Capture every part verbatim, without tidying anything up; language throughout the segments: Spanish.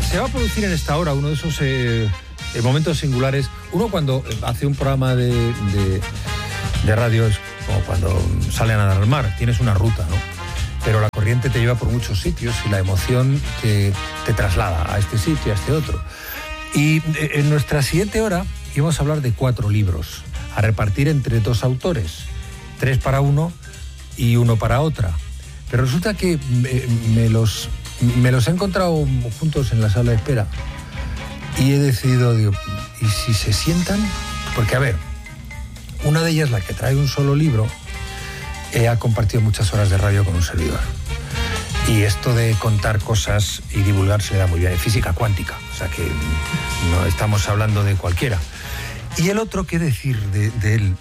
Se va a producir en esta hora uno de esos eh, momentos singulares. Uno cuando hace un programa de, de, de radio es como cuando salen a nadar al mar, tienes una ruta, ¿no? Pero la corriente te lleva por muchos sitios y la emoción te, te traslada a este sitio, a este otro. Y en nuestra siguiente hora íbamos a hablar de cuatro libros, a repartir entre dos autores, tres para uno y uno para otra. Pero resulta que me, me, los, me los he encontrado juntos en la sala de espera y he decidido, digo, ¿y si se sientan? Porque, a ver, una de ellas, la que trae un solo libro, eh, ha compartido muchas horas de radio con un servidor. Y esto de contar cosas y divulgar se le da muy bien, física cuántica, o sea que no estamos hablando de cualquiera. Y el otro, ¿qué decir de, de él?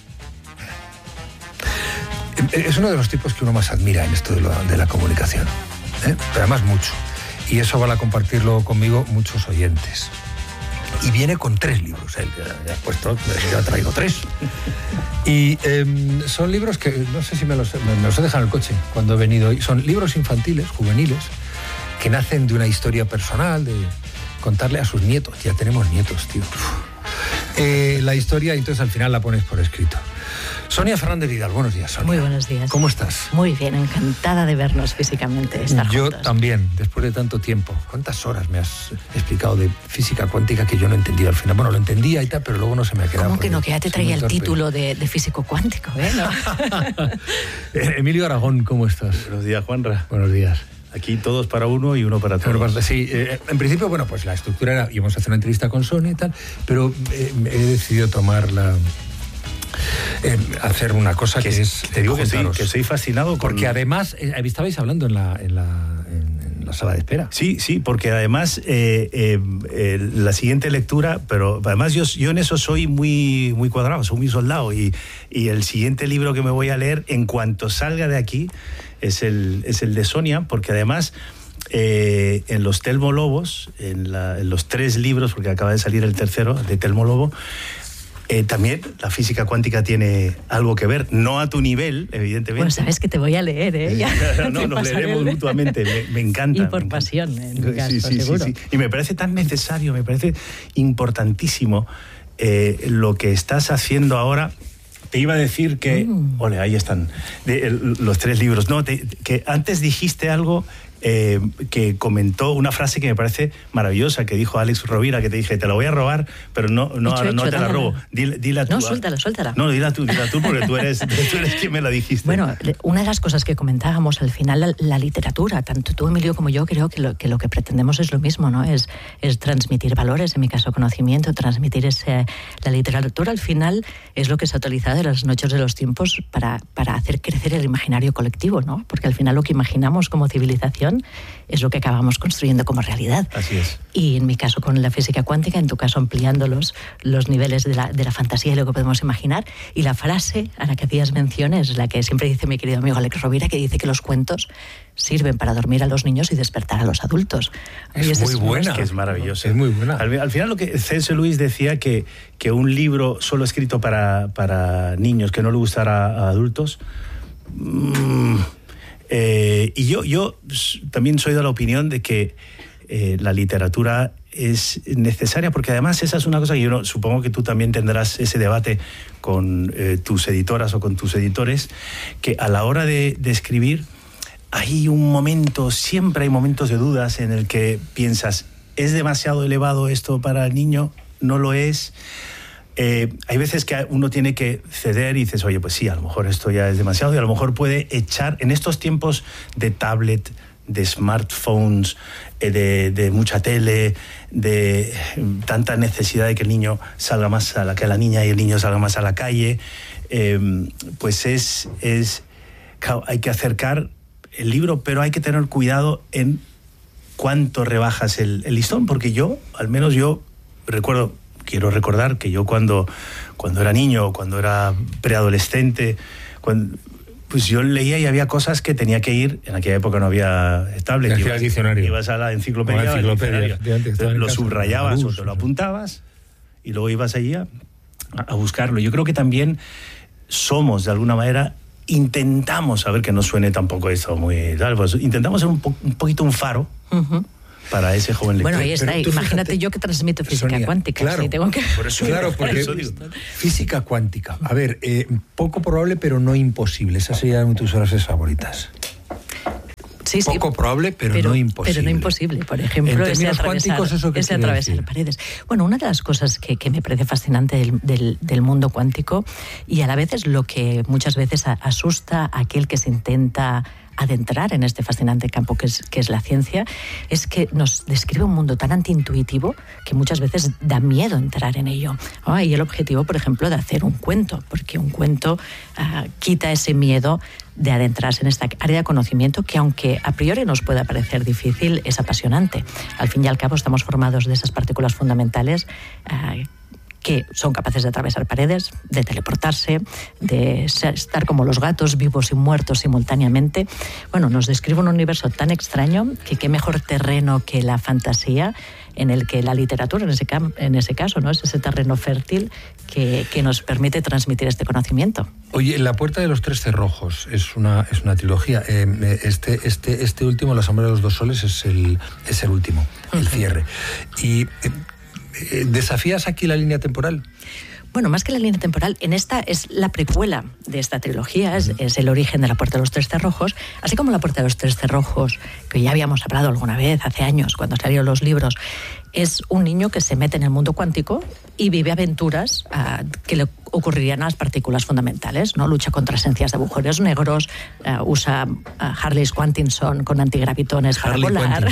Es uno de los tipos que uno más admira en esto de, lo, de la comunicación, ¿eh? Pero además mucho. Y eso van a compartirlo conmigo muchos oyentes. Y viene con tres libros, él ya ha puesto, ya ha traído tres. Y eh, son libros que, no sé si me los, me los he dejado en el coche cuando he venido hoy. Son libros infantiles, juveniles, que nacen de una historia personal, de contarle a sus nietos. Ya tenemos nietos, tío. Eh, la historia, y entonces al final la pones por escrito. Sonia Fernández Vidal, buenos días, Sonia. Muy buenos días. ¿Cómo estás? Muy bien, encantada de vernos físicamente, estar Yo juntos. también, después de tanto tiempo. ¿Cuántas horas me has explicado de física cuántica que yo no he entendido al final? Bueno, lo entendía y tal, pero luego no se me ha quedado. ¿Cómo que no? Que ya te traía el torpe. título de, de físico cuántico, ¿eh? ¿No? Emilio Aragón, ¿cómo estás? Buenos días, Juanra. Buenos días. Aquí todos para uno y uno para todos. Sí, eh, en principio, bueno, pues la estructura era, íbamos a hacer una entrevista con Sonia y tal, pero eh, he decidido tomar la... Eh, hacer una cosa que, que es... Te digo que soy, que soy fascinado con... Porque además, eh, estabais hablando en la, en la, en, en la sala de espera. Sí, sí, porque además eh, eh, eh, la siguiente lectura, pero además yo, yo en eso soy muy, muy cuadrado, soy muy soldado, y, y el siguiente libro que me voy a leer en cuanto salga de aquí es el, es el de Sonia, porque además... Eh, en los Telmo Lobos, en, la, en los tres libros, porque acaba de salir el tercero de Telmo Lobo, eh, también la física cuántica tiene algo que ver, no a tu nivel, evidentemente. Bueno, sabes que te voy a leer, ¿eh? Ya, no, nos leeremos mutuamente, me, me encanta. Y por encanta. pasión, en mi caso, sí, sí, seguro. Sí, sí. Y me parece tan necesario, me parece importantísimo eh, lo que estás haciendo ahora. Te iba a decir que... Mm. Ole, ahí están de, el, los tres libros. No, te, que antes dijiste algo... Eh, que comentó una frase que me parece maravillosa, que dijo Alex Rovira, que te dije, te la voy a robar, pero no, no, hecho, ahora no hecho, te la robo. Dila, dila tú. No, suéltala, suéltala. No, dila tú, dila tú, porque tú eres, tú eres quien me la dijiste. Bueno, una de las cosas que comentábamos al final, la, la literatura, tanto tú, Emilio, como yo, creo que lo que, lo que pretendemos es lo mismo, ¿no? Es, es transmitir valores, en mi caso conocimiento, transmitir ese... La literatura al final es lo que se ha utilizado en las noches de los tiempos para, para hacer crecer el imaginario colectivo, ¿no? Porque al final lo que imaginamos como civilización es lo que acabamos construyendo como realidad. Así es. Y en mi caso con la física cuántica, en tu caso ampliando los, los niveles de la, de la fantasía y lo que podemos imaginar. Y la frase a la que hacías mención es la que siempre dice mi querido amigo Alex Rovira, que dice que los cuentos sirven para dormir a los niños y despertar a los adultos. Es, es muy buena. Es que es maravilloso. Es muy buena. Al, al final lo que C S. Lewis decía que, que un libro solo escrito para, para niños, que no le gustara a adultos... Mmm, Eh, y yo, yo también soy de la opinión de que eh, la literatura es necesaria, porque además esa es una cosa que yo no, supongo que tú también tendrás ese debate con eh, tus editoras o con tus editores, que a la hora de, de escribir hay un momento, siempre hay momentos de dudas en el que piensas, ¿es demasiado elevado esto para el niño? ¿No lo es? Eh, hay veces que uno tiene que ceder y dices, oye, pues sí, a lo mejor esto ya es demasiado, y a lo mejor puede echar, en estos tiempos de tablet, de smartphones, eh, de, de mucha tele, de tanta necesidad de que el niño salga más a la, que la niña y el niño salga más a la calle, eh, pues es, es, claro, hay que acercar el libro, pero hay que tener cuidado en cuánto rebajas el, el listón, porque yo, al menos yo, recuerdo... Quiero recordar que yo cuando, cuando era niño, cuando era preadolescente, cuando, pues yo leía y había cosas que tenía que ir, en aquella época no había tablet, ibas, diccionario. ibas a la enciclopedia, la enciclopedia de antes, lo subrayabas o te lo apuntabas y luego ibas allí a, a buscarlo. Yo creo que también somos, de alguna manera, intentamos, a ver que no suene tampoco eso muy tal, pues intentamos ser un, po, un poquito un faro, uh-huh. para ese joven lector. Bueno, ahí está. Imagínate fíjate, yo que transmito física Sonia, cuántica. Claro, sí, tengo que... por eso, claro, porque eso digo. Física cuántica. A ver, eh, poco probable, pero no imposible. Esas serían tus frases favoritas. Sí, sí. Poco probable, pero, pero no imposible. Pero no imposible. Por ejemplo, en ese términos atravesar, cuánticos, ¿eso qué ese quiere atravesar decir? paredes. Bueno, una de las cosas que, que me parece fascinante del, del, del mundo cuántico, y a la vez es lo que muchas veces asusta a aquel que se intenta adentrar en este fascinante campo que es, que es la ciencia, es que nos describe un mundo tan antiintuitivo que muchas veces da miedo entrar en ello. ¿No? Y el objetivo, por ejemplo, de hacer un cuento, porque un cuento uh, quita ese miedo de adentrarse en esta área de conocimiento que, aunque a priori nos pueda parecer difícil, es apasionante. Al fin y al cabo estamos formados de esas partículas fundamentales uh, que son capaces de atravesar paredes, de teleportarse, de estar como los gatos, vivos y muertos simultáneamente. Bueno, nos describe un universo tan extraño que qué mejor terreno que la fantasía, en el que la literatura, en ese, en ese caso, ¿no? Es ese terreno fértil que, que nos permite transmitir este conocimiento. Oye, La puerta de los tres cerrojos es una, es una trilogía. Eh, este, este, este último, La sombra de los dos soles, es el, es el último, el uh-huh. cierre. Y... Eh, ¿desafías aquí la línea temporal? Bueno, más que la línea temporal, en esta es la precuela de esta trilogía, es, es el origen de La puerta de los tres cerrojos, así como La puerta de los tres cerrojos, que ya habíamos hablado alguna vez, hace años, cuando salieron los libros. Es un niño que se mete en el mundo cuántico y vive aventuras uh, que le ocurrirían a las partículas fundamentales, ¿no? Lucha contra esencias de agujeros negros, uh, usa uh, Harley's Quantinson con antigravitones para Harley volar.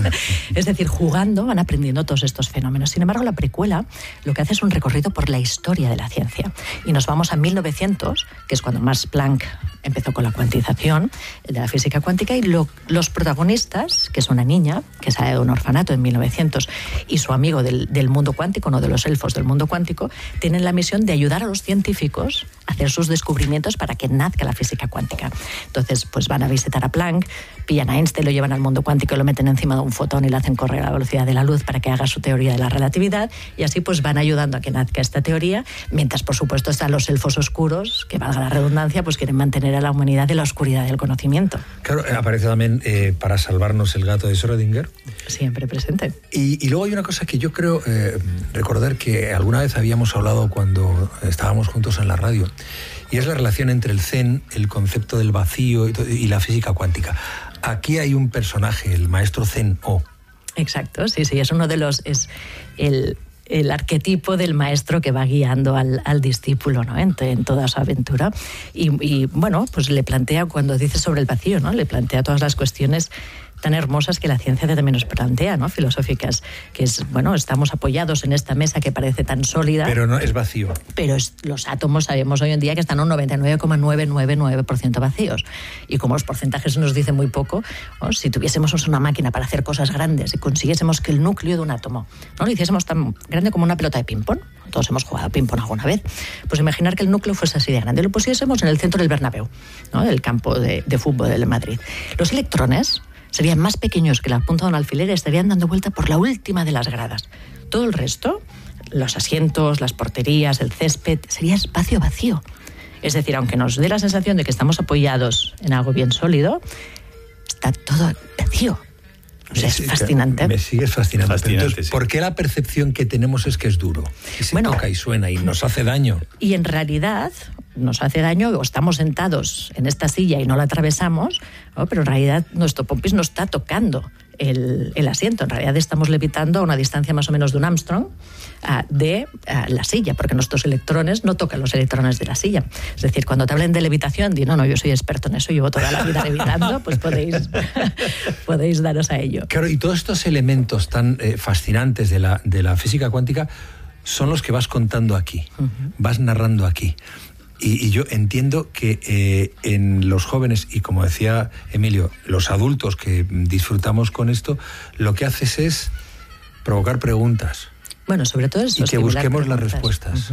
Es decir, jugando van aprendiendo todos estos fenómenos. Sin embargo, la precuela lo que hace es un recorrido por la historia de la ciencia. Y nos vamos a mil novecientos, que es cuando Max Planck empezó con la cuantización de la física cuántica, y lo, los protagonistas, que es una niña que sale de un orfanato en mil novecientos, y su amigo del, del mundo cuántico, no de los elfos del mundo cuántico, tienen la misión de ayudar a los científicos a hacer sus descubrimientos para que nazca la física cuántica. Entonces, pues van a visitar a Planck, pillan a Einstein, lo llevan al mundo cuántico, lo meten encima de un fotón y lo hacen correr a la velocidad de la luz para que haga su teoría de la relatividad, y así pues van ayudando a que nazca esta teoría, mientras por supuesto están los elfos oscuros, que valga la redundancia, pues quieren mantener a la humanidad en la oscuridad del conocimiento. Claro, aparece también eh, para salvarnos el gato de Schrödinger. Siempre presente. Y, y luego hay una cosa que yo creo eh, recordar que alguna vez habíamos hablado cuando estábamos juntos en la radio, y es la relación entre el Zen, el concepto del vacío y, y la física cuántica. Aquí hay un personaje, el maestro Zen-O. Exacto, sí, sí, es uno de los... es el el arquetipo del maestro que va guiando al, al discípulo, ¿no? en, en toda su aventura. Y, y bueno, pues le plantea, cuando dice sobre el vacío, ¿no? Le plantea todas las cuestiones tan hermosas que la ciencia también nos plantea, ¿no? Filosóficas, que es, bueno, estamos apoyados en esta mesa que parece tan sólida. Pero no es vacío. Pero es, los átomos sabemos hoy en día que están un noventa y nueve coma novecientos noventa y nueve por ciento vacíos. Y como los porcentajes nos dicen muy poco, ¿no? Si tuviésemos una máquina para hacer cosas grandes y consiguiésemos que el núcleo de un átomo no lo hiciésemos tan grande como una pelota de ping-pong, todos hemos jugado a ping-pong alguna vez, pues imaginar que el núcleo fuese así de grande, lo pusiésemos en el centro del Bernabéu, ¿no? Del campo de, de fútbol del Madrid. Los electrones serían más pequeños que la punta de un alfiler y estarían dando vuelta por la última de las gradas. Todo el resto, los asientos, las porterías, el césped, sería espacio vacío. Es decir, aunque nos dé la sensación de que estamos apoyados en algo bien sólido, está todo vacío. O sea, es fascinante. Me sigues fascinando. fascinante Entonces, sí. ¿por qué la percepción que tenemos es que es duro? Y se bueno, toca y suena y nos hace daño. Y en realidad nos hace daño, o estamos sentados en esta silla y no la atravesamos, ¿no? Pero en realidad nuestro pompis no está tocando el, el asiento. En realidad estamos levitando a una distancia más o menos de un Armstrong uh, de uh, la silla, porque nuestros electrones no tocan los electrones de la silla. Es decir, cuando te hablen de levitación, di, no, no, yo soy experto en eso, llevo toda la vida levitando, pues podéis, podéis daros a ello. Claro, y todos estos elementos tan eh, fascinantes de la, de la física cuántica son los que vas contando aquí, uh-huh. vas narrando aquí. Y, y yo entiendo que eh, en los jóvenes, y como decía Emilio, los adultos que disfrutamos con esto, lo que haces es provocar preguntas. Bueno, sobre todo es y que busquemos las respuestas. Uh-huh.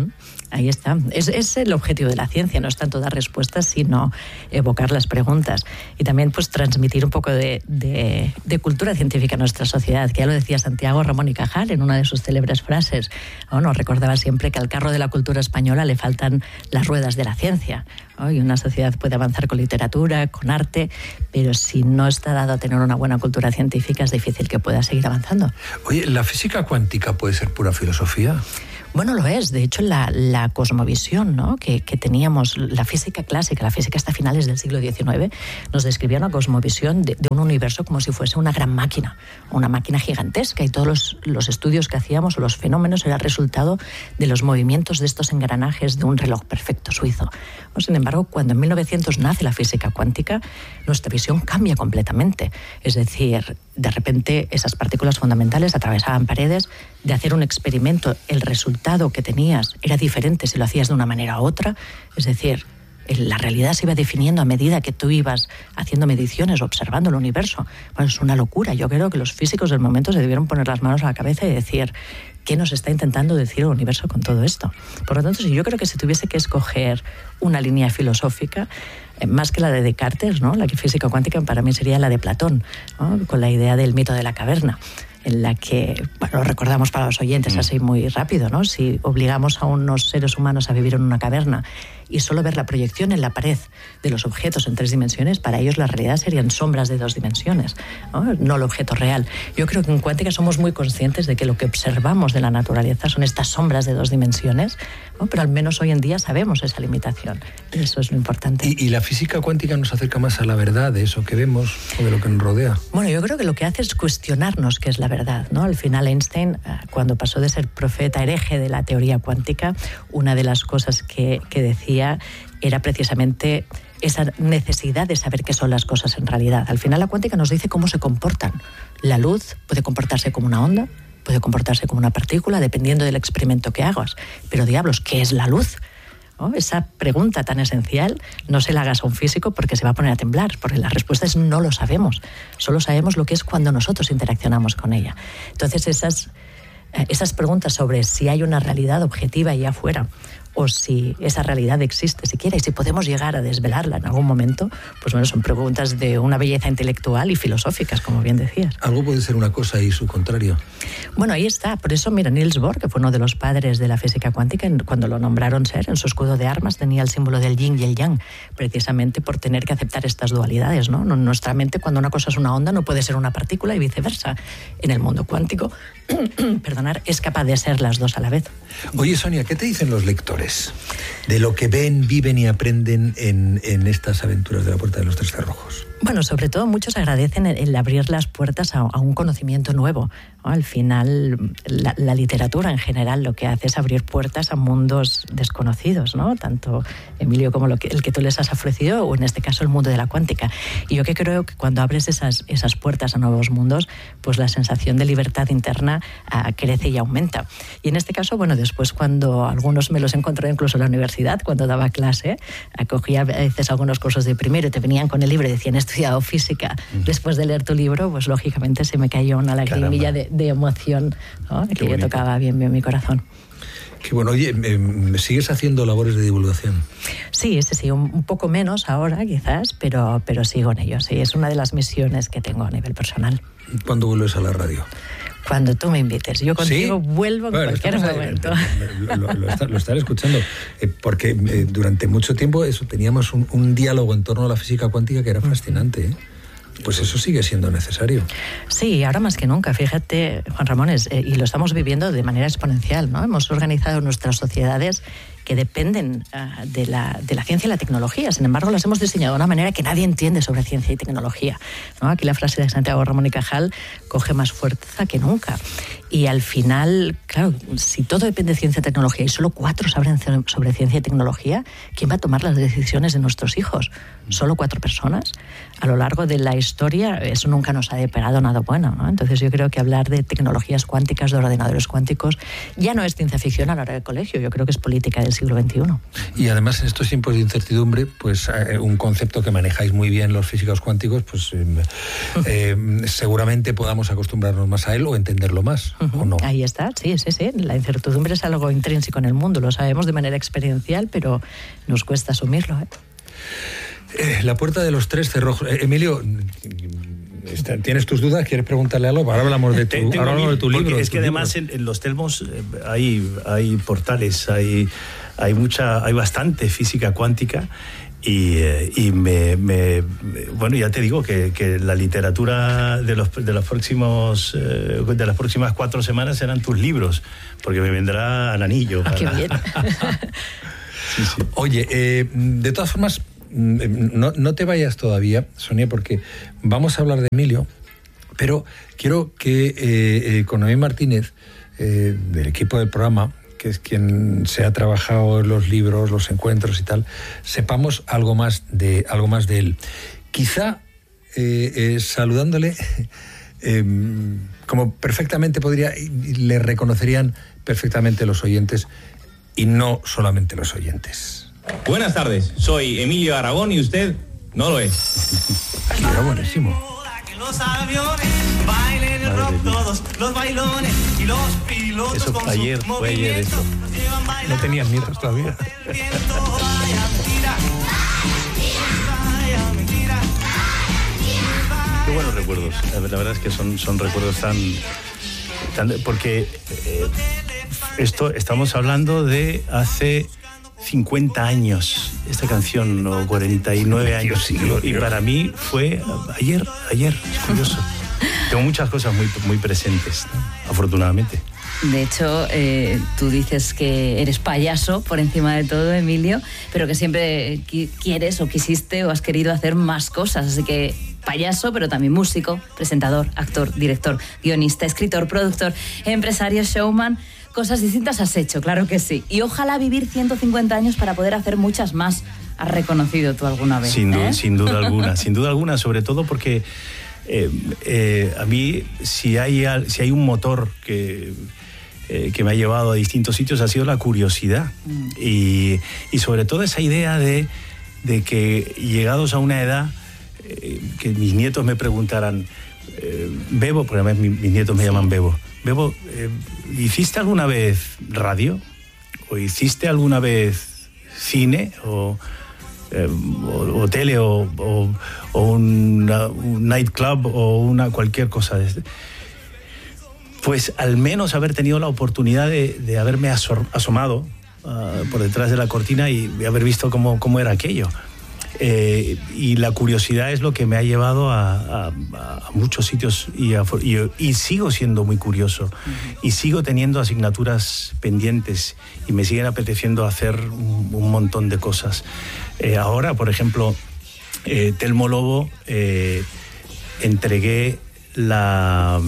Ahí está. Es, es el objetivo de la ciencia, no es tanto dar respuestas, sino evocar las preguntas. Y también pues transmitir un poco de, de, de cultura científica a nuestra sociedad, que ya lo decía Santiago Ramón y Cajal en una de sus célebres frases. ¿No? Nos recordaba siempre que al carro de la cultura española le faltan las ruedas de la ciencia. ¿No? Y una sociedad puede avanzar con literatura, con arte, pero si no está dado a tener una buena cultura científica es difícil que pueda seguir avanzando. Oye, ¿la física cuántica puede ser pura filosofía? Bueno, lo es. De hecho, la, la cosmovisión, ¿no? que, que teníamos, la física clásica, la física hasta finales del siglo diecinueve, nos describía una cosmovisión de, de un universo como si fuese una gran máquina, una máquina gigantesca, y todos los, los estudios que hacíamos o los fenómenos eran resultado de los movimientos de estos engranajes de un reloj perfecto suizo. Sin embargo, cuando en mil novecientos nace la física cuántica, nuestra visión cambia completamente. Es decir, de repente esas partículas fundamentales atravesaban paredes. De hacer un experimento, el resultado que tenías era diferente si lo hacías de una manera u otra. Es decir, la realidad se iba definiendo a medida que tú ibas haciendo mediciones, observando el universo. Bueno, es una locura. Yo creo que los físicos del momento se debieron poner las manos a la cabeza y decir, ¿qué nos está intentando decir el universo con todo esto? Por lo tanto, si yo creo que si tuviese que escoger una línea filosófica, eh, más que la de Descartes, ¿no? La física cuántica para mí sería la de Platón, ¿no? Con la idea del mito de la caverna, en la que, bueno, lo recordamos para los oyentes mm. así muy rápido, ¿no? Si obligamos a unos seres humanos a vivir en una caverna y solo ver la proyección en la pared de los objetos en tres dimensiones, para ellos la realidad serían sombras de dos dimensiones, ¿no? No el objeto real. Yo creo que en cuántica somos muy conscientes de que lo que observamos de la naturaleza son estas sombras de dos dimensiones, ¿no? Pero al menos hoy en día sabemos esa limitación. Y eso es lo importante. ¿Y, y la física cuántica nos acerca más a la verdad de eso que vemos o de lo que nos rodea? Bueno, yo creo que lo que hace es cuestionarnos qué es la verdad, ¿no? Al final Einstein, cuando pasó de ser profeta hereje de la teoría cuántica, una de las cosas que, que decía era precisamente esa necesidad de saber qué son las cosas en realidad. Al final la cuántica nos dice cómo se comportan. La luz puede comportarse como una onda, puede comportarse como una partícula, dependiendo del experimento que hagas. Pero diablos, ¿qué es la luz? ¿No? Esa pregunta tan esencial no se la hagas a un físico porque se va a poner a temblar, porque la respuesta es no lo sabemos. Solo sabemos lo que es cuando nosotros interaccionamos con ella. Entonces esas, esas preguntas sobre si hay una realidad objetiva ahí afuera, o si esa realidad existe siquiera y si podemos llegar a desvelarla en algún momento, pues bueno, son preguntas de una belleza intelectual y filosóficas, como bien decías. Algo puede ser una cosa y su contrario. Bueno, ahí está. Por eso, mira, Niels Bohr, que fue uno de los padres de la física cuántica, cuando lo nombraron ser, en su escudo de armas tenía el símbolo del yin y el yang, precisamente por tener que aceptar estas dualidades, ¿no? En nuestra mente, cuando una cosa es una onda, no puede ser una partícula y viceversa. En el mundo cuántico, perdonar, es capaz de ser las dos a la vez. Oye, Sonia, ¿qué te dicen los lectores de lo que ven, viven y aprenden en, en estas aventuras de la Puerta de los Tres Cerrojos? Bueno, sobre todo muchos agradecen el, el abrir las puertas a, a un conocimiento nuevo, ¿no? Al final, la, la literatura en general lo que hace es abrir puertas a mundos desconocidos, ¿no? Tanto, Emilio, como lo que, el que tú les has ofrecido, o en este caso el mundo de la cuántica. Y yo que creo que cuando abres esas, esas puertas a nuevos mundos, pues la sensación de libertad interna uh, crece y aumenta. Y en este caso, bueno, después cuando algunos me los encontré incluso en la universidad, cuando daba clase, acogía a veces algunos cursos de primero y te venían con el libro y decían, he estudiado física. Uh-huh. Después de leer tu libro, pues lógicamente se me cayó una lagrimilla de, de emoción, ¿no? Que yo tocaba bien, bien mi corazón. Qué bueno. Oye, ¿sigues haciendo labores de divulgación? Sí, sí, sí, un, un poco menos ahora quizás, pero, pero sigo en ello. Sí, es una de las misiones que tengo a nivel personal. ¿Cuándo vuelves a la radio? Cuando tú me invites. Yo contigo ¿Sí? vuelvo en bueno, cualquier momento. Ahí, lo, lo, lo, está, lo estaré escuchando, eh, porque eh, durante mucho tiempo eso, teníamos un, un diálogo en torno a la física cuántica que era fascinante, ¿eh? Pues eso sigue siendo necesario. Sí, ahora más que nunca. Fíjate, Juan Ramón, es, eh, y lo estamos viviendo de manera exponencial, ¿no? Hemos organizado nuestras sociedades que dependen uh, de, la, de la ciencia y la tecnología. Sin embargo, las hemos diseñado de una manera que nadie entiende sobre ciencia y tecnología, ¿no? Aquí la frase de Santiago Ramón y Cajal coge más fuerza que nunca. Y al final, claro, si todo depende de ciencia y tecnología y solo cuatro saben sobre ciencia y tecnología, ¿quién va a tomar las decisiones de nuestros hijos? ¿Solo cuatro personas? A lo largo de la historia eso nunca nos ha deparado nada bueno, ¿no? Entonces yo creo que hablar de tecnologías cuánticas, de ordenadores cuánticos, ya no es ciencia ficción a la hora del colegio, yo creo que es política del siglo veintiuno. Y además en estos tiempos de incertidumbre, pues eh, un concepto que manejáis muy bien los físicos cuánticos, pues eh, eh, seguramente podamos acostumbrarnos más a él o entenderlo más, uh-huh. ¿o no? Ahí está, sí, sí, sí. La incertidumbre es algo intrínseco en el mundo, lo sabemos de manera experiencial, pero nos cuesta asumirlo, ¿eh? Eh, la puerta de los tres cerrojos. Eh, Emilio, ¿tienes tus dudas? ¿Quieres preguntarle algo? Ahora hablamos de tu, ahora hablamos de tu libro. Es que además en, en los Telmos eh, hay, hay portales, hay, hay, mucha, hay bastante física cuántica. Y, eh, y me, me, me, bueno, ya te digo que, que la literatura de los, de los próximos eh, de las próximas cuatro semanas serán tus libros, porque me vendrá al anillo. Ah, para... qué bien. Sí, sí. Oye, eh, de todas formas, no, no te vayas todavía, Sonia, porque vamos a hablar de Emilio, pero quiero que eh, eh, con Noemí Martínez, eh, del equipo del programa, que es quien se ha trabajado en los libros, los encuentros y tal, sepamos algo más de, algo más de él. Quizá eh, eh, saludándole, eh, como perfectamente podría, le reconocerían perfectamente los oyentes, y no solamente los oyentes. Buenas tardes, soy Emilio Aragón y usted no lo es. Aquí era buenísimo. Los aviones bailen el rock todos, los bailones y los pilotos eso con ayer, su fue ayer eso. No tenías nietos todavía. Qué buenos recuerdos. La verdad es que son, son recuerdos tan, tan porque eh, esto estamos hablando de hace cincuenta años, esta canción, o cuarenta y nueve años, siglo, y para mí fue ayer, ayer, es curioso. Tengo muchas cosas muy, muy presentes, ¿no? Afortunadamente. De hecho, eh, tú dices que eres payaso por encima de todo, Emilio, pero que siempre qui- quieres o quisiste o has querido hacer más cosas, así que payaso, pero también músico, presentador, actor, director, guionista, escritor, productor, empresario, showman. Cosas distintas has hecho, claro que sí. Y ojalá vivir ciento cincuenta años para poder hacer muchas más. ¿Has reconocido tú alguna vez? Sin, ¿eh? du- sin duda alguna, sin duda alguna, sobre todo porque eh, eh, a mí, si hay, si hay un motor que, eh, que me ha llevado a distintos sitios, ha sido la curiosidad. Mm. Y, y sobre todo esa idea de, de que llegados a una edad, eh, que mis nietos me preguntaran, eh, Bebo, porque además mis, mis nietos me sí. llaman Bebo, Bebo, eh, ¿hiciste alguna vez radio? ¿O hiciste alguna vez cine? ¿O, eh, o, o tele? ¿O, o, o una, un nightclub? ¿O una cualquier cosa de este? Pues al menos haber tenido la oportunidad de, de haberme asor, asomado uh, por detrás de la cortina y haber visto cómo, cómo era aquello. Eh, y la curiosidad es lo que me ha llevado a, a, a muchos sitios y, a, y, y sigo siendo muy curioso. Uh-huh. Y sigo teniendo asignaturas pendientes y me siguen apeteciendo hacer un, un montón de cosas. Eh, ahora, por ejemplo, eh, Telmo Lobo, eh, entregué la,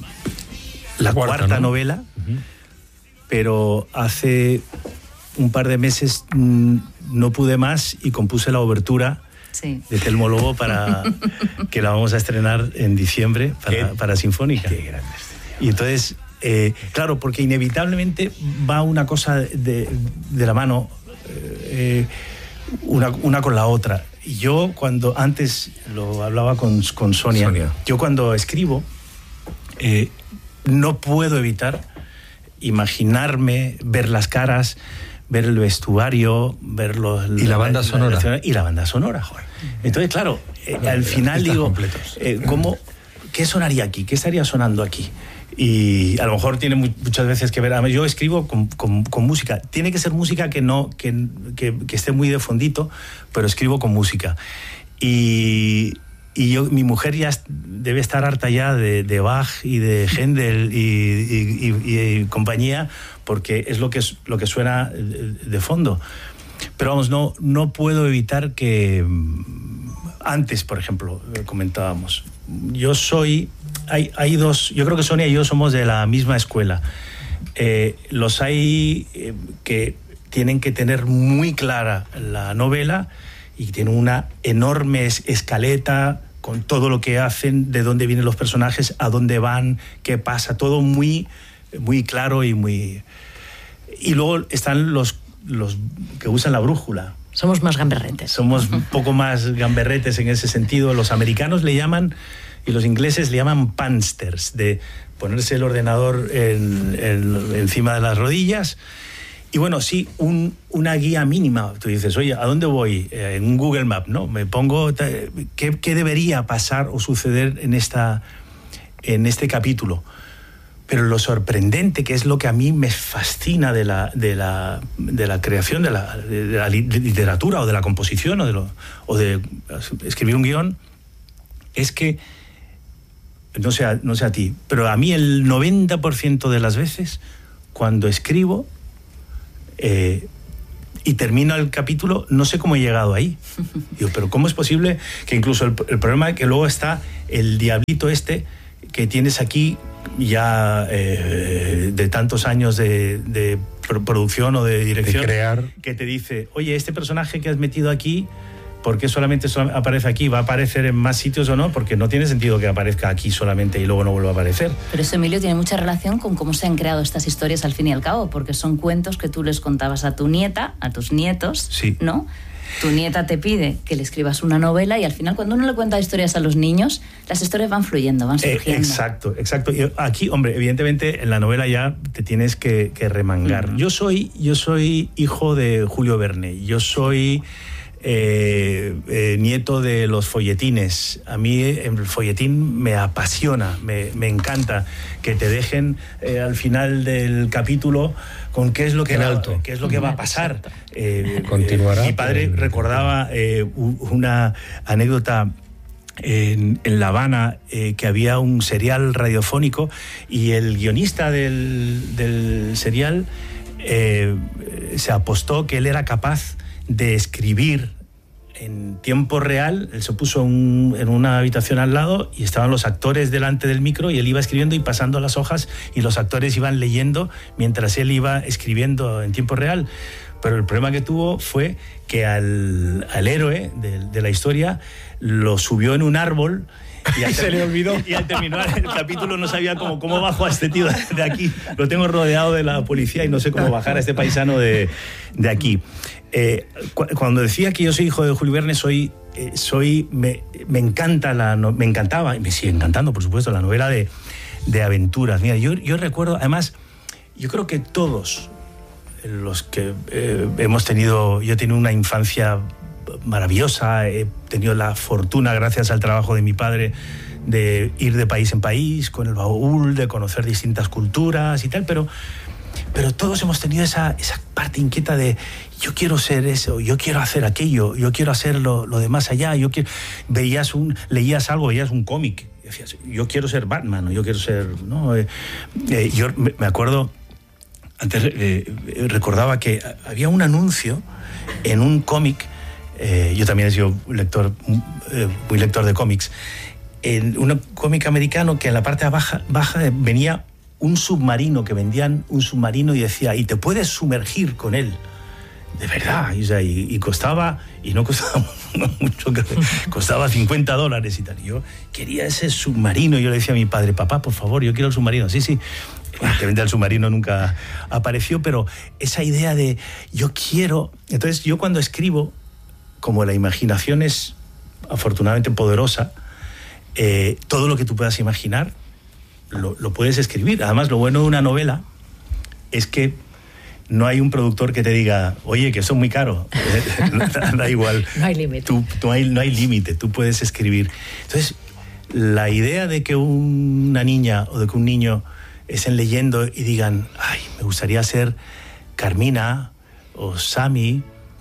la cuarta, cuarta ¿no? novela, uh-huh. pero hace un par de meses mmm, no pude más y compuse la obertura sí. de Telmo Lobo para que la vamos a estrenar en diciembre para, para Sinfónica. Qué grande. Y entonces, eh, claro, porque inevitablemente va una cosa de, de la mano, eh, una, una con la otra. Y yo cuando, antes lo hablaba con, con Sonia, Sonia, yo cuando escribo eh, no puedo evitar imaginarme, ver las caras, ver el vestuario, ver los... Y la, la banda sonora. La, y la banda sonora, joder. Entonces, claro, eh, al final digo, eh, ¿cómo, ¿qué sonaría aquí? ¿Qué estaría sonando aquí? Y a lo mejor tiene muchas veces que ver... Yo escribo con, con, con música. Tiene que ser música que, no, que, que, que esté muy de fondito, pero escribo con música. Y... Y yo, mi mujer ya debe estar harta ya de, de Bach y de Händel y, y, y, y compañía, porque es lo que, es, lo que suena de fondo. Pero vamos, no, no puedo evitar que... Antes, por ejemplo, comentábamos, yo soy... Hay, hay dos... Yo creo que Sonia y yo somos de la misma escuela. Eh, los hay eh, que tienen que tener muy clara la novela y tienen una enorme escaleta con todo lo que hacen, de dónde vienen los personajes, a dónde van, qué pasa, todo muy, muy claro y muy... Y luego están los, los que usan la brújula. Somos más gamberretes. Somos un poco más gamberretes en ese sentido. Los americanos le llaman, y los ingleses le llaman pansters, de ponerse el ordenador en, en, encima de las rodillas. Y bueno, sí, un, una guía mínima. Tú dices, oye, ¿a dónde voy? Eh, en un Google Map, ¿no? Me pongo, ¿qué, qué debería pasar o suceder en, esta, en este capítulo? Pero lo sorprendente, que es lo que a mí me fascina de la, de la, de la creación, de la, de la literatura o de la composición o de, lo, o de escribir un guión, es que, no sé, a, no sé a ti, pero a mí el noventa por ciento de las veces, cuando escribo eh, y termino el capítulo, no sé cómo he llegado ahí. Digo, pero ¿cómo es posible que incluso el, el problema es que luego está el diablito este que tienes aquí, ya eh, de tantos años de, de producción o de dirección, de crear, que te dice, oye, este personaje que has metido aquí, ¿por qué solamente aparece aquí? ¿Va a aparecer en más sitios o no? Porque no tiene sentido que aparezca aquí solamente y luego no vuelva a aparecer. Pero eso, Emilio, tiene mucha relación con cómo se han creado estas historias al fin y al cabo, porque son cuentos que tú les contabas a tu nieta, a tus nietos, sí, ¿no? Tu nieta te pide que le escribas una novela y al final cuando uno le cuenta historias a los niños, las historias van fluyendo, van surgiendo. Eh, exacto, exacto. Y aquí, hombre, evidentemente en la novela ya te tienes que, que remangar. Uh-huh. Yo soy, yo soy hijo de Julio Verne, yo soy eh, eh, nieto de los folletines. A mí el folletín me apasiona, me, me encanta que te dejen eh, al final del capítulo con qué es lo que, va, qué es lo que va a pasar. Eh, Continuará. Eh, mi padre recordaba eh, una anécdota en, en La Habana, eh, que había un serial radiofónico y el guionista del, del serial eh, se apostó que él era capaz de escribir en tiempo real. Él se puso un, en una habitación al lado y estaban los actores delante del micro y él iba escribiendo y pasando las hojas y los actores iban leyendo mientras él iba escribiendo en tiempo real. Pero el problema que tuvo fue que al, al héroe de, de la historia lo subió en un árbol y al, se le olvidó. Y al terminar el capítulo no sabía cómo, cómo bajo a este tío de aquí. Lo tengo rodeado de la policía y no sé cómo bajar a este paisano de, de aquí. Eh, cu cuando decía que yo soy hijo de Julio Verne, soy, eh, soy me, me encanta la no, me encantaba y me sigue encantando, por supuesto, la novela de, de aventuras. Mira, yo, yo recuerdo, además, yo creo que todos los que eh, hemos tenido, yo he tenido una infancia maravillosa, he tenido la fortuna, gracias al trabajo de mi padre, de ir de país en país con el baúl, de conocer distintas culturas y tal, pero, pero todos hemos tenido esa, esa parte inquieta de yo quiero ser eso, yo quiero hacer aquello, yo quiero hacer lo, lo de más allá, yo quiero... Veías un, leías algo, veías un cómic, decías, yo quiero ser Batman, o yo quiero ser... ¿no? Eh, eh, yo me acuerdo, antes eh, recordaba que había un anuncio en un cómic. Eh, yo también he sido lector, eh, muy lector de cómics. En un cómic americano que en la parte baja, baja venía un submarino, que vendían un submarino y decía, y te puedes sumergir con él. De verdad. Y, o sea, y, y costaba, y no costaba mucho, costaba cincuenta dólares y tal. Y yo quería ese submarino. Y yo le decía a mi padre, papá, por favor, yo quiero el submarino. Sí, sí. Evidentemente el submarino nunca apareció, pero esa idea de yo quiero... Entonces yo cuando escribo, como la imaginación es afortunadamente poderosa, eh, todo lo que tú puedas imaginar lo, lo puedes escribir. Además, lo bueno de una novela es que no hay un productor que te diga, oye, que eso es muy caro. Da igual. No hay límite. Tú, tú hay, no hay límite, tú puedes escribir. Entonces, la idea de que una niña o de que un niño estén leyendo y digan, ay, me gustaría ser Carmina o Sami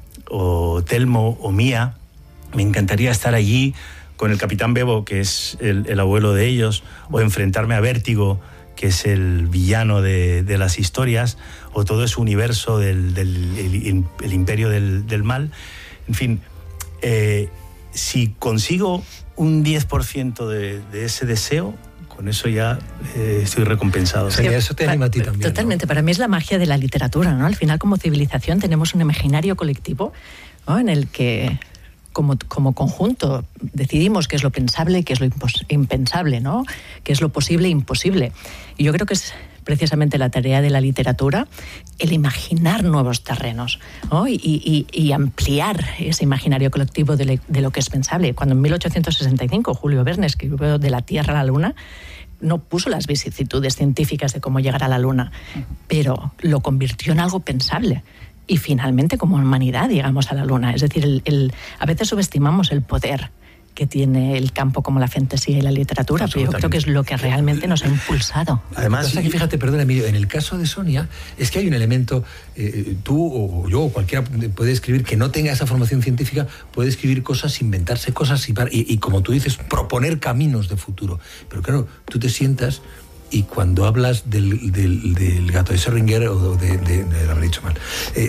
o Telmo o Mía, me encantaría estar allí con el Capitán Bebo, que es el, el abuelo de ellos, o enfrentarme a Vértigo, que es el villano de, de las historias, o todo ese universo del, del el, el imperio del, del mal. En fin, eh, si consigo un diez por ciento de, de ese deseo, con eso ya eh, estoy recompensado. O sea, que eso te anima a ti también. Totalmente, ¿no? Para mí es la magia de la literatura, ¿no? Al final, como civilización, tenemos un imaginario colectivo, ¿no? En el que, como, como conjunto, decidimos qué es lo pensable y qué es lo impos- impensable, ¿no? Qué es lo posible e imposible. Y yo creo que es precisamente la tarea de la literatura, el imaginar nuevos terrenos, ¿no? y, y, y ampliar ese imaginario colectivo de, le, de lo que es pensable. Cuando en mil ochocientos sesenta y cinco Julio Verne escribió De la Tierra a la Luna, no puso las vicisitudes científicas de cómo llegar a la Luna, pero lo convirtió en algo pensable. Y finalmente, como humanidad, llegamos a la Luna. Es decir, el, el, a veces subestimamos el poder que tiene el campo como la fantasía y la literatura, pero yo creo que es lo que realmente nos ha impulsado. Además, que fíjate, perdona Emilio, en el caso de Sonia, es que hay un elemento, eh, tú o yo o cualquiera puede escribir que no tenga esa formación científica, puede escribir cosas, inventarse cosas y, y, y como tú dices, proponer caminos de futuro. Pero claro, tú te sientas y cuando hablas del, del, del gato de Schrödinger o de, de, de, de lo habré dicho mal, eh,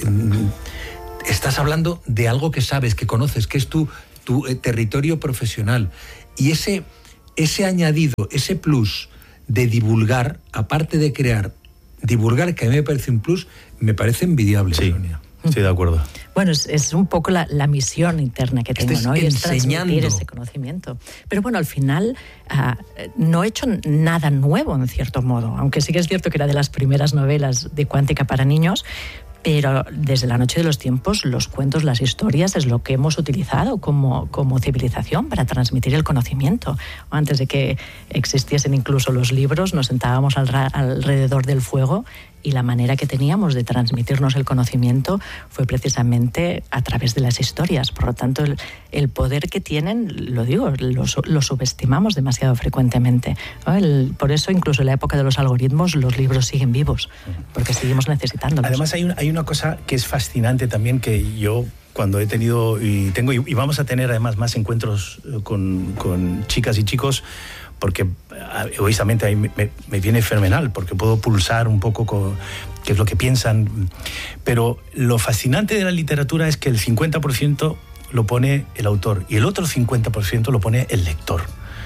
estás hablando de algo que sabes, que conoces, que es tu tu eh, territorio profesional. Y ese, ese añadido, ese plus de divulgar, aparte de crear, divulgar, que a mí me parece un plus, me parece envidiable. Sí, Sonia. Estoy de acuerdo. Bueno, es, es un poco la, la misión interna que tengo, Estés ¿no? Y es enseñando. transmitir ese conocimiento. Pero bueno, al final uh, no he hecho nada nuevo, en cierto modo, aunque sí que es cierto que era de las primeras novelas de cuántica para niños, pero desde la noche de los tiempos, los cuentos, las historias, es lo que hemos utilizado como, como civilización para transmitir el conocimiento. Antes de que existiesen incluso los libros, nos sentábamos al, alrededor del fuego y la manera que teníamos de transmitirnos el conocimiento fue precisamente a través de las historias. Por lo tanto, el, el poder que tienen, lo digo, lo, lo subestimamos demasiado frecuentemente, ¿no? El, por eso, incluso en la época de los algoritmos, los libros siguen vivos, porque seguimos necesitándolos. Además, hay, un, hay una cosa que es fascinante también, que yo cuando he tenido y tengo, y vamos a tener además más encuentros con, con chicas y chicos, porque egoístamente ahí me, me viene fenomenal, porque puedo pulsar un poco con qué es lo que piensan. Pero lo fascinante de la literatura es que el cincuenta por ciento lo pone el autor y el otro cincuenta por ciento lo pone el lector.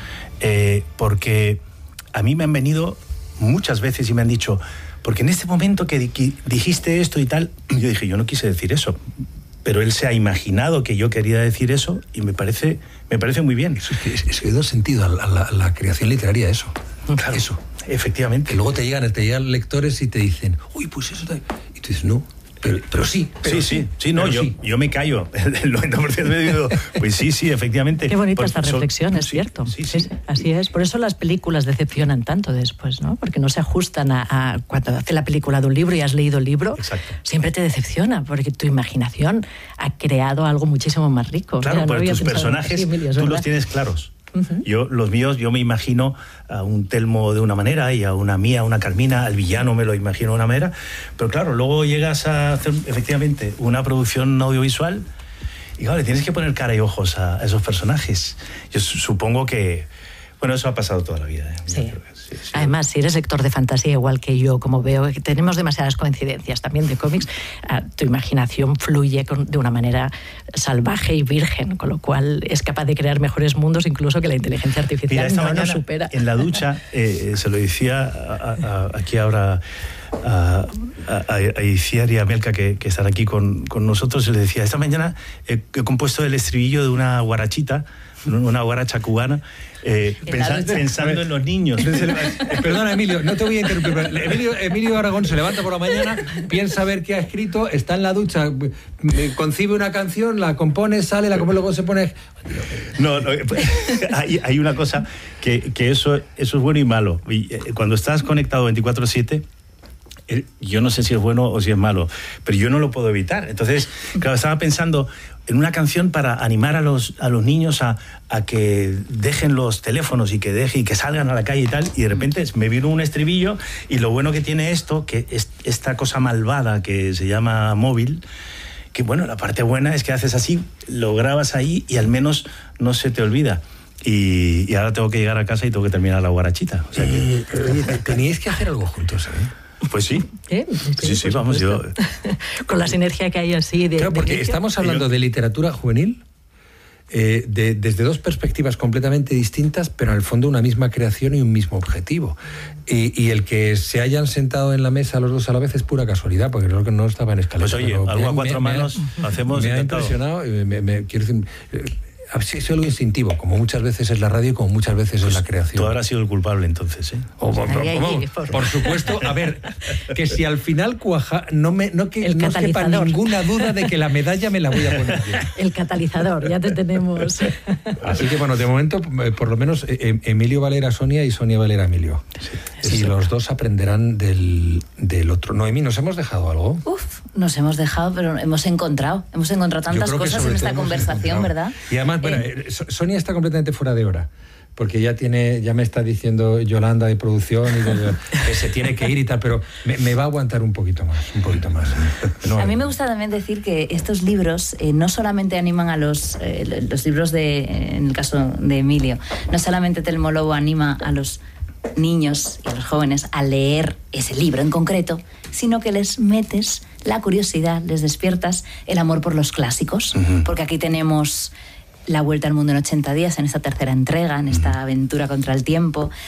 Eh, porque a mí me han venido muchas veces y me han dicho, porque en este momento que dijiste esto y tal, yo dije, yo no quise decir eso. Pero él se ha imaginado que yo quería decir eso y me parece, me parece muy bien. Eso es que, es que da sentido a la, a, la, a la creación literaria, eso. Claro, eso. Efectivamente. Que luego te llegan, te llegan lectores y te dicen, uy, pues eso... Te... Y tú dices, no, pero, pero sí. Pero sí, sí, sí, no, yo, sí. yo me callo. El noventa por ciento me digo, pues sí, sí, efectivamente. Qué bonita pues, esta reflexión, es sí, cierto. Sí, sí. Es, así es. Por eso las películas decepcionan tanto después, ¿no? Porque no se ajustan a, a cuando hace la película de un libro y has leído el libro. Exacto. Siempre te decepciona, porque tu imaginación ha creado algo muchísimo más rico. Claro, Mira, porque no tus personajes, así, Emilio, tú los tienes claros. Uh-huh. Yo, los míos, yo me imagino a un Telmo de una manera y a una Mía, a una Carmina, al villano me lo imagino de una manera, pero claro, luego llegas a hacer efectivamente una producción audiovisual y claro, le tienes que poner cara y ojos a, a esos personajes. Yo supongo que, bueno, eso ha pasado toda la vida. ¿eh? Sí. Sí, sí. Además, si eres lector de fantasía igual que yo, como veo que tenemos demasiadas coincidencias también de cómics, uh, tu imaginación fluye con, de una manera salvaje y virgen, con lo cual es capaz de crear mejores mundos incluso que la inteligencia artificial. Mira, esta no mañana, nos supera. En la ducha, eh, se lo decía a, a, aquí ahora a, a, a Iciar y a Melka, que, que están aquí con, con nosotros, y le decía, esta mañana he, he compuesto el estribillo de una guarachita, una guaracha cubana, eh, pensa, pensando en los niños. Perdona, Emilio, no te voy a interrumpir. Emilio, Emilio Aragón se levanta por la mañana, piensa ver qué ha escrito, está en la ducha, concibe una canción, la compone, sale, la compone, luego se pone... No, no hay, hay una cosa que, que eso, eso es bueno y malo. Y, eh, cuando estás conectado veinticuatro siete... yo no sé si es bueno o si es malo, pero yo no lo puedo evitar. Entonces, claro, estaba pensando en una canción para animar a los, a los niños a, a que dejen los teléfonos y que dejen y que salgan a la calle y tal, y de repente me vino un estribillo, y lo bueno que tiene esto, que es esta cosa malvada que se llama móvil, que bueno, la parte buena es que haces así, lo grabas ahí y al menos no se te olvida. Y, y ahora tengo que llegar a casa y tengo que terminar la guarachita. O sea que... eh, oye, teníais que hacer algo juntos, ¿eh? Pues sí. ¿Eh? Sí, sí, sí, vamos, yo... Con la sinergia que hay así de... Claro, porque de estamos hablando yo... de literatura juvenil eh, de, desde dos perspectivas completamente distintas, pero en el fondo una misma creación y un mismo objetivo. Y, y el que se hayan sentado en la mesa los dos a la vez es pura casualidad, porque creo que no estaba en escaleta. Pues oye, algo a cuatro me, manos me, hacemos... Me intentado. ha impresionado, me, me, quiero decir... Eh, ha sido algo instintivo, como muchas veces es la radio y como muchas veces pues es la creación. Tú habrás sido el culpable entonces, ¿eh? O, por, Ay, ay, ¿cómo? ay, por- Por supuesto, a ver, que si al final cuaja, no me no que El no quepa catalizador. ninguna duda de que la medalla me la voy a poner yo. El catalizador, ya te tenemos. Así que bueno, de momento, eh, por lo menos eh, Emilio va a leer a Sonia y Sonia va a leer a Emilio. Sí. Y los dos aprenderán del, del otro. Noemí, ¿nos hemos dejado algo? Uf, nos hemos dejado, pero hemos encontrado. Hemos encontrado Yo tantas creo que cosas sobre en esta todo hemos conversación, encontrado. ¿verdad? Y además, bueno, Eh, eh, So- Sonia está completamente fuera de hora. Porque ya tiene, ya me está diciendo Yolanda de producción y de- que se tiene que ir y tal, pero me, me va a aguantar un poquito más, un poquito más. No, A mí me gusta también decir que estos libros eh, no solamente animan a los, eh, los libros de, en el caso de Emilio, no solamente Telmo Lobo anima a los niños y a los jóvenes a leer ese libro en concreto, sino que les metes la curiosidad, les despiertas el amor por los clásicos, porque aquí tenemos La Vuelta al Mundo en ochenta días, en esta tercera entrega, en esta aventura contra el tiempo.